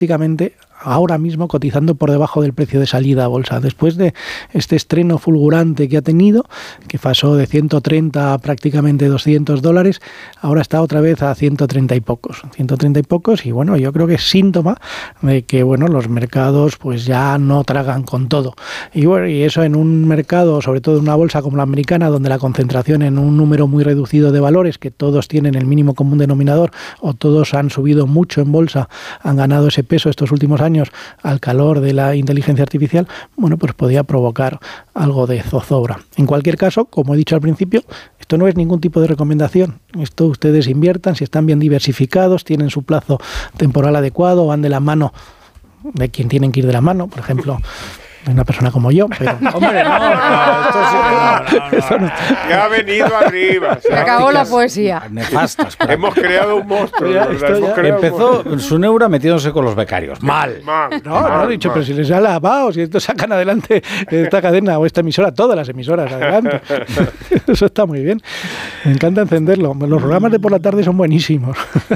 prácticamente ahora mismo cotizando por debajo del precio de salida a bolsa. Después de este estreno fulgurante que ha tenido, que pasó de 130 a prácticamente $200, ahora está otra vez a 130 y pocos. 130 y pocos, y bueno, yo creo que es síntoma de que, bueno, los mercados pues ya no tragan con todo. Y bueno, y eso en un mercado, sobre todo en una bolsa como la americana, donde la concentración en un número muy reducido de valores, que todos tienen el mínimo común denominador, o todos han subido mucho en bolsa, han ganado ese peso estos últimos años al calor de la inteligencia artificial, bueno, pues podía provocar algo de zozobra. En cualquier caso, como he dicho al principio, esto no es ningún tipo de recomendación. Esto ustedes inviertan, si están bien diversificados, tienen su plazo temporal adecuado, van de la mano de quien tienen que ir de la mano, por ejemplo, de una persona como yo, pero... Hombre, esto sí no. Ya ha venido arriba. Se acabó la poesía. Nefastas. Hemos creado un monstruo. Empezó su neura metiéndose con los becarios. Mal. No, he dicho, pero si les ha lavado, si esto sacan adelante esta cadena o esta emisora, todas las emisoras, adelante. Eso está muy bien. Me encanta encenderlo. Los programas de por la tarde son buenísimos.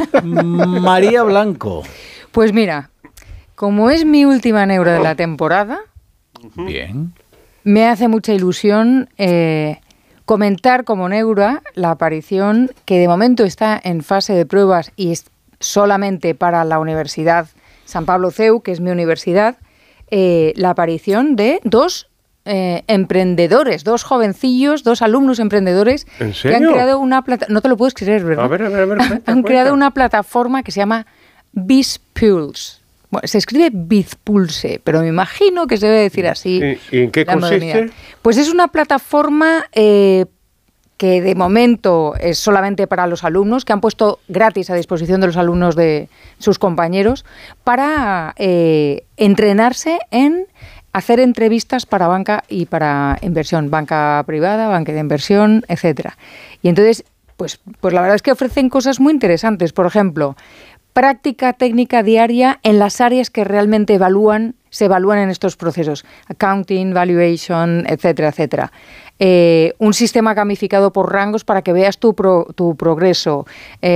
María Blanco. Pues mira, como es mi última neura de la temporada... Bien. Me hace mucha ilusión comentar como neura la aparición, que de momento está en fase de pruebas y es solamente para la Universidad San Pablo CEU, que es mi universidad, la aparición de dos emprendedores, dos jovencillos, dos alumnos emprendedores. ¿En serio? Que han creado una plataforma, no te lo puedes creer, ¿verdad? A ver. Han creado una plataforma que se llama BizPulse. Bueno, se escribe Bizpulse, pero me imagino que se debe decir así. ¿Y en qué consiste? Pues es una plataforma que de momento es solamente para los alumnos, que han puesto gratis a disposición de los alumnos de sus compañeros, para entrenarse en hacer entrevistas para banca y para inversión, banca privada, banca de inversión, etcétera. Y entonces, pues la verdad es que ofrecen cosas muy interesantes. Por ejemplo, práctica técnica diaria en las áreas que realmente se evalúan en estos procesos. Accounting, valuation, etcétera, etcétera. Un sistema gamificado por rangos para que veas tu progreso.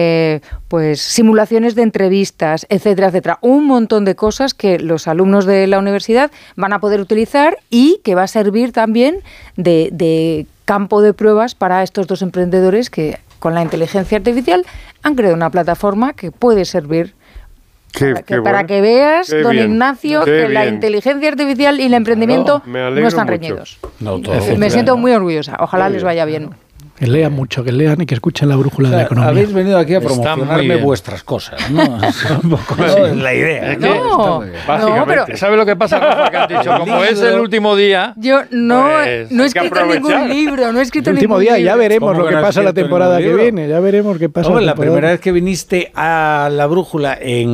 Pues simulaciones de entrevistas, etcétera, etcétera. Un montón de cosas que los alumnos de la universidad van a poder utilizar y que va a servir también de campo de pruebas para estos dos emprendedores que, con la inteligencia artificial, han creado una plataforma que puede servir para que veas, don Ignacio, que la inteligencia artificial y el emprendimiento no están reñidos. Me siento muy orgullosa. Ojalá les vaya bien. Que lean mucho, que lean y que escuchen la brújula de la economía. Habéis venido aquí a promocionarme vuestras cosas, ¿no? Es la idea. Básicamente. ¿Sabes lo que pasa, Rafa, que has dicho? Como es el último día... Yo no he escrito ningún libro, no he escrito ningún libro. El último día, ya veremos lo que pasa la temporada que viene, ya veremos qué pasa. La primera vez que viniste a la brújula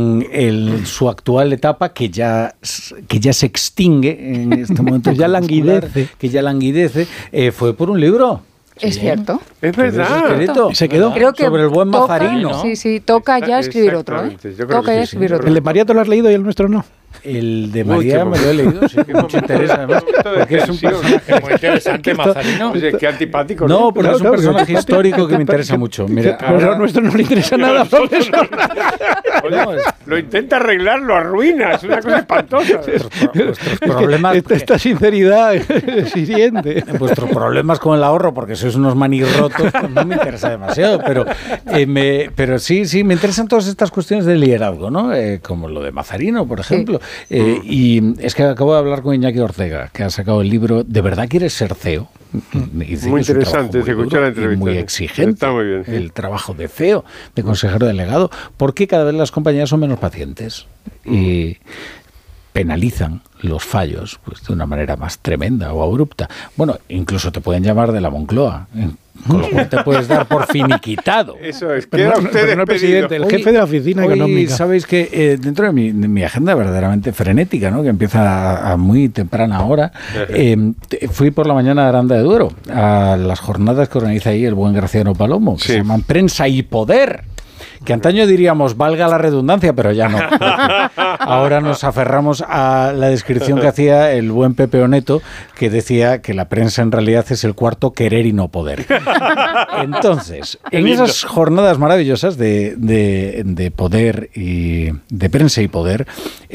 en su actual etapa, que ya se extingue en este momento, que ya languidece, fue por un libro. Es cierto. Es verdad. Se quedó. Creo que sobre el buen Mazarino. Sí, toca ya escribir otro. Toca ya escribir otro. ¿El de María te lo has leído y el nuestro no? El de María me lo he leído, sí, que mucho interesa además, porque es un personaje muy interesante, Mazarino. Qué antipático. No, pero es un personaje histórico que me interesa mucho. Mira, pero a nuestro no le interesa nada, profesor. Lo intenta arreglar, lo arruina, es una cosa espantosa. Vuestros problemas... Esta sinceridad es hiriente. Vuestros problemas con el ahorro, porque sois unos manirrotos, pues no me interesa demasiado, pero sí, me interesan todas estas cuestiones de liderazgo, ¿no? Como lo de Mazarino, por ejemplo. Y es que acabo de hablar con Iñaki Ortega, que ha sacado el libro ¿De verdad quieres ser CEO? Muy interesante, se escuchó la entrevista. Muy exigente. Está muy bien. El trabajo de CEO, de consejero delegado, porque cada vez las compañías son menos pacientes y penalizan los fallos pues de una manera más tremenda o abrupta. Bueno, incluso te pueden llamar de la Moncloa, con lo cual te puedes dar por finiquitado. Eso es, queda usted el presidente, el jefe de la oficina económica. Sabéis que dentro de mi agenda verdaderamente frenética, ¿no?, que empieza a muy temprana hora, fui por la mañana a Aranda de Duero, a las jornadas que organiza ahí el buen Graciano Palomo, que se llaman Prensa y Poder, que antaño diríamos valga la redundancia, pero ya no. Ahora nos aferramos a la descripción que hacía el buen Pepe Oneto, que decía que la prensa en realidad es el cuarto querer y no poder. Entonces, en esas jornadas maravillosas de poder y de prensa y poder,